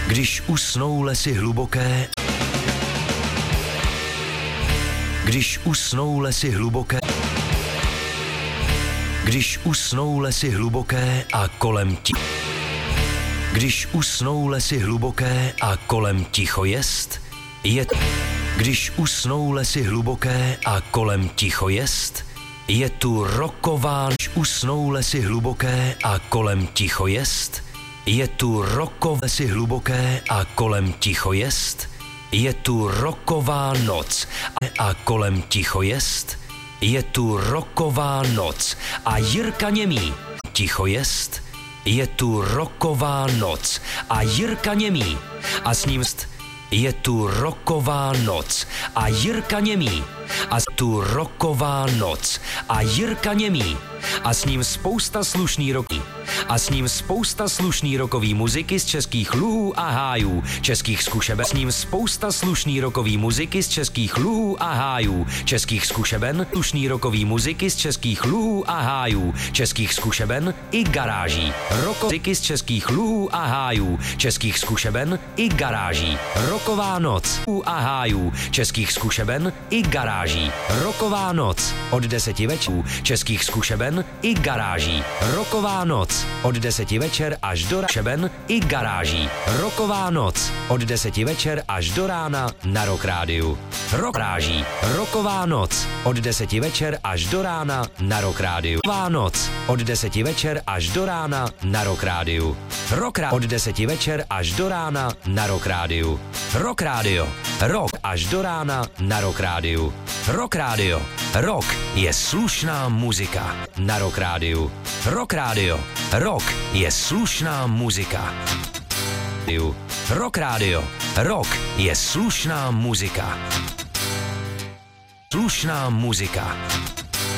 Když usnou lesy hluboké, když usnou lesy hluboké, když usnou lesy hluboké a kolem ti. Když usnou lesy hluboké a kolem ticho jest, je. Když usnou lesy hluboké a kolem ticho jest, je tu roková. Když usnou lesy hluboké a kolem ticho jest, je tu roková. Lesy hluboké a kolem ticho jest, je tu roková noc a kolem ticho jest, je tu roková noc a Jirka Němý. Ticho jest, je tu roková noc a Jirka Němý a s ním je tu roková noc a Jirka Němý a tu roková noc a Jirka Němý a s ním spousta slušný roky a s ním spousta slušný rokový muziky z českých luhů a hájů, českých zkušeben. S ním spousta slušný rokový muziky z českých luhů a hájů, českých zkušeben, slušný rokový muziky z českých luhů a hájů, českých zkušeben i garáží. Muziky z českých luhů a hájů, českých zkušeben i garáží. Roková noc a hájů, českých zkušeben i garáží. Roková noc od 10 večerů, českých zkušeben i garáží. Roková noc od 10 večer až do šeben i garáží. Roková noc od 10 večer až do rána na Rock Rádiu. Rock ráží. Roková noc od 10 večer až do rána na Rock Rádiu. Roková noc od 10 večer až do rána na Rock Rádiu. Rock od 10 večer až do rána na Rock Rádiu. Rock Rádio. Rock až do rána na Rock Rádiu. Rock Rádio. Rock je slušná muzika na Rock Rádiu. Rock Rádio. Rock je slušná muzika. Rock Rádio. Rock je slušná muzika. Slušná muzika.